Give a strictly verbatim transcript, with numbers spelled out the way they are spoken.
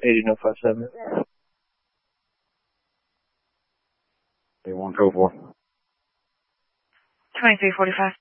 eighty no five seven. They won't go for. twenty-three forty-five.